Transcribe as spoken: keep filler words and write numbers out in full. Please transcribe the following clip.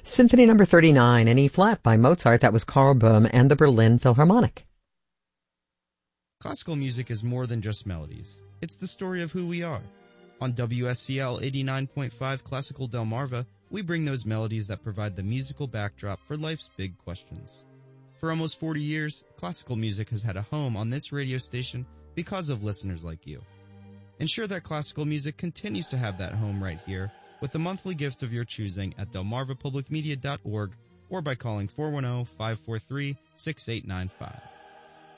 Symphony number thirty-nine in E-flat by Mozart. That was Karl Böhm and the Berlin Philharmonic. Classical music is more than just melodies. It's the story of who we are. On W S C L eighty-nine point five Classical Delmarva, we bring those melodies that provide the musical backdrop for life's big questions. For almost forty years, classical music has had a home on this radio station because of listeners like you. Ensure that classical music continues to have that home right here with a monthly gift of your choosing at delmarva public media dot org or by calling four one zero, five four three, six eight nine five.